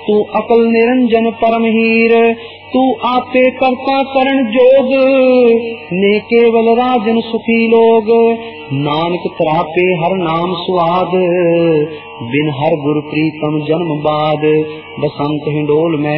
तू अकल निरंजन परम हीर, तू आपे करता करण जोग, ने केवल राजन सुखी लोग। नानक तरापे हर नाम सुआद, बिन हर गुर प्रीतम जन्म बाद। बसंत हिंडोल में